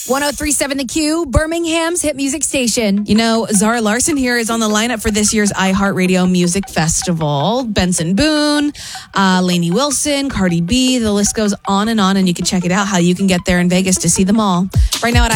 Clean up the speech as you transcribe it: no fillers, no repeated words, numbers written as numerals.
1037 The Q, Birmingham's hit music station. You know, Zara Larson here is on the lineup for this year's iHeartRadio Music Festival. Benson Boone, Lainey Wilson, Cardi B, the list goes on, and you can check it out how you can get there in Vegas to see them all. Right now at